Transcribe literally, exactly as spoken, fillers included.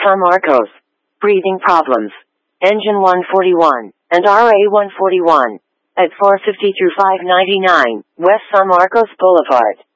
San Marcos. Breathing problems. Engine one forty-one, and R A one forty-one. At four fifty through five ninety-nine, West San Marcos Boulevard.